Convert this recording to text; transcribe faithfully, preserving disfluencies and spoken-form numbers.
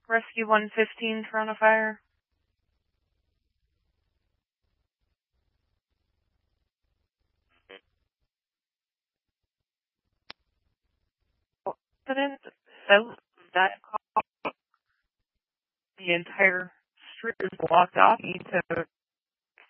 Rescue one fifteen, Toronto Fire. Incident south of that call. The entire street is blocked off. You need to